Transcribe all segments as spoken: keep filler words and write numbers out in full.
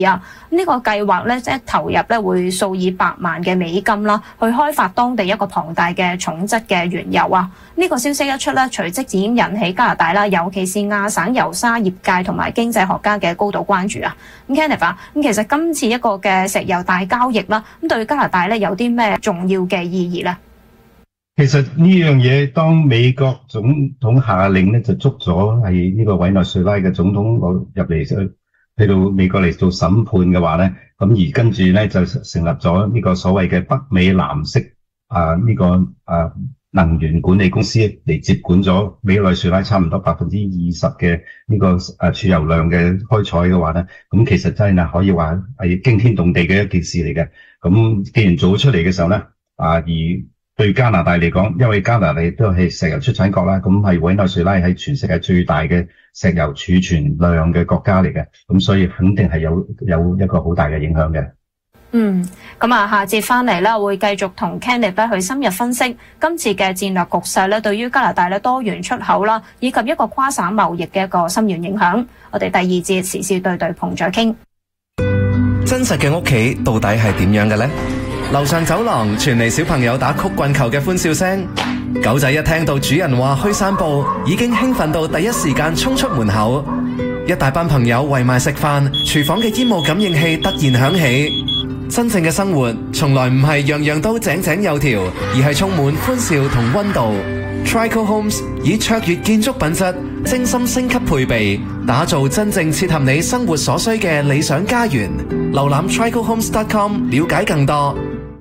啊，呢個計劃咧，即係投入咧會數以百萬嘅美金啦，去開發當地一個龐大嘅重質嘅原油啊。呢個消息一出咧，隨即已經引起加拿大啦，尤其是亞省油砂業界同埋經濟學家嘅高度關注啊。咁 Kenneth 啊，咁其實今次一個嘅石油大交易啦，咁對加拿大咧有啲咩重要嘅意義咧？ 其實呢樣嘢，當美國總統下令咧，就捉咗係呢個委內瑞拉嘅總統攞入嚟去到美國嚟做審判嘅話咧，咁而跟住咧就成立咗呢個所謂嘅北美藍色啊呢、這個啊能源管理公司嚟接管咗委內瑞拉差唔多百分之二十嘅呢個誒儲油量嘅開採嘅話咧，咁其實真係可以話係驚天動地嘅一件事嚟嘅。咁既然做咗出嚟嘅時候咧，啊而對加拿大嚟講，因為加拿大都係石油出產國啦，咁係委內瑞拉係全世界最大嘅石油儲存量嘅國家嚟嘅，咁所以肯定係有有一個好大嘅影響嘅。 嗯，咁啊，下節翻嚟咧，會繼續同 Kenneth 咧去深入分析今次嘅戰略局勢咧，對於加拿大咧多元出口啦，以及一個跨省貿易嘅一個深遠影響。我哋第二節時事對對碰再傾。 真實嘅屋企到底係點樣嘅呢？樓上走廊傳嚟小朋友打曲棍球嘅歡笑聲，狗仔一聽到主人話去散步，已經興奮到第一時間衝出門口。一大班朋友圍埋食飯，廚房嘅煙霧感應器突然響起。真正嘅生活從來唔係樣樣都井井有條，而係充滿歡笑同溫度。Trico Homes 以卓越建築品質、精心升級配備，打造真正切合你生活所需嘅理想家園。瀏覽 trico homes dot com 了解更多。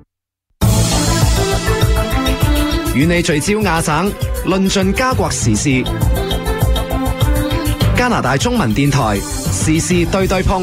與你聚焦亞省，論盡加國時事。加拿大中文電台時事對對碰。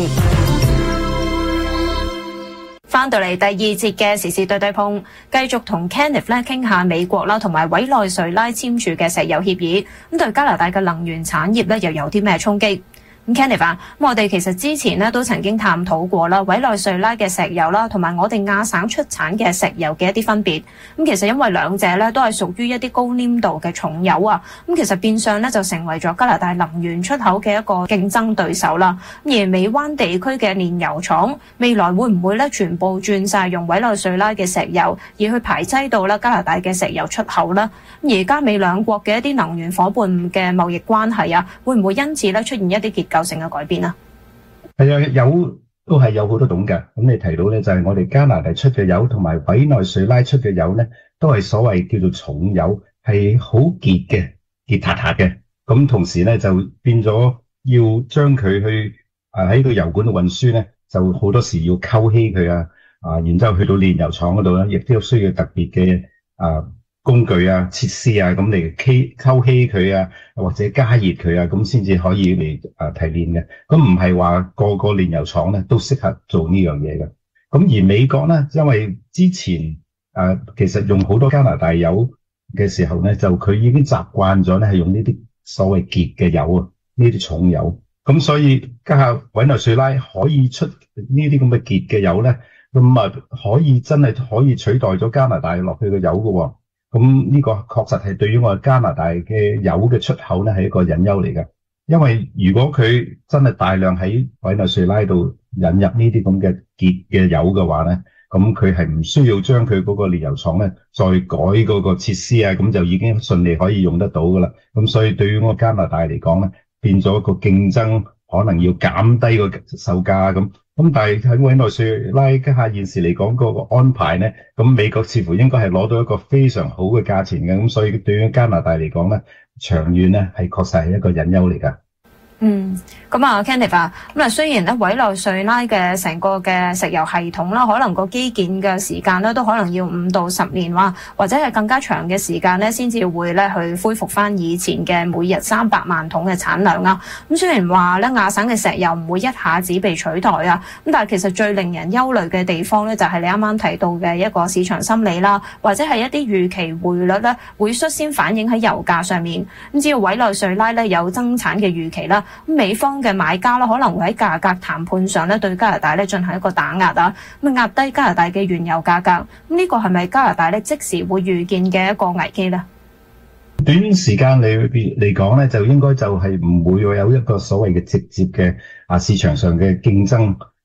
翻到嚟第二節嘅時事對對碰，繼續同 Kenneth 咧傾下美國啦同埋委內瑞拉簽署嘅石油協議，咁對加拿大嘅能源產業咧又有啲咩衝擊？咁 Kenneth 啊，咁我哋其實之前咧都曾經探討過啦，委內瑞拉嘅石油啦，同埋我哋亞省出產嘅石油嘅一啲分別。咁其實因為兩者咧都係屬於一啲高黏度嘅重油啊，咁其實變相咧就成為咗加拿大能源出口嘅一個競爭對手啦。而美灣地區嘅煉油廠未來會唔會咧全部轉晒用委內瑞拉嘅石油，而去排擠到啦加拿大嘅石油出口呢？而加美兩國嘅一啲能源伙伴嘅貿易關係啊，會唔會因此咧出現一啲結構性嘅改變啊？ 係啊，有都係有好多種嘅。咁你提到咧，就係我哋加拿大出嘅油同埋委內瑞拉出嘅油咧，都係所謂叫做重油，係好結嘅，結塌塌嘅。咁同時咧就變咗要將佢去誒喺個油管度運輸咧，就好多時要溝稀佢啊，啊，然之後去到煉油廠嗰度咧，亦都需要特別嘅啊工具啊、設施啊，咁嚟溝溝稀佢啊，或者加熱佢啊，咁先至可以嚟啊提煉嘅。咁唔係話個個煉油廠咧都適合做呢樣嘢嘅。咁而美國咧，因為之前啊其實用好多加拿大油嘅時候咧，就佢已經習慣咗咧係用呢啲所謂結嘅油啊，呢啲重油。咁所以家下委內瑞拉可以出呢啲咁嘅結嘅油咧，咁啊可以真係可以取代咗加拿大落去嘅油嘅喎。咁呢個確實係對於我哋加拿大嘅油嘅出口咧係一個隱憂嚟嘅，因為如果佢真係大量喺委內瑞拉度引入呢啲咁嘅結嘅油嘅話咧，咁佢係唔需要將佢嗰個煉油廠咧再改嗰個設施啊，咁就已經順利可以用得到噶啦。咁所以對於我加拿大嚟講咧，變咗個競爭可能要減低個售價咁。咁但係喺委內瑞拉家下現時嚟講嗰個安排咧，咁美國似乎應該係攞到一個非常好嘅價錢嘅，咁所以對於加拿大嚟講咧，長遠咧係確實係一個隱憂嚟噶。 嗯，咁啊 Kenneth 啊，咁啊雖然咧委內瑞拉嘅成個嘅石油系統啦，可能個基建嘅時間咧都可能要五到十年哇，或者係更加長嘅時間咧，先至會咧去恢復翻以前嘅每日三百萬桶嘅產量啦。咁雖然話咧亞省嘅石油唔會一下子被取代啊，咁但係其實最令人憂慮嘅地方咧，就係你啱啱提到嘅一個市場心理啦，或者係一啲預期匯率咧會率先反映喺油價上面。咁只要委內瑞拉咧有增產嘅預期啦，咁美方嘅買家啦，可能會喺價格談判上咧對加拿大咧進行一個打壓啊，咁壓低加拿大嘅原油價格。咁呢個係咪加拿大咧即時會預見嘅一個危機呢？ 短時間嚟嚟講咧，就應該就係唔會有一個所謂嘅直接嘅啊市場上嘅競爭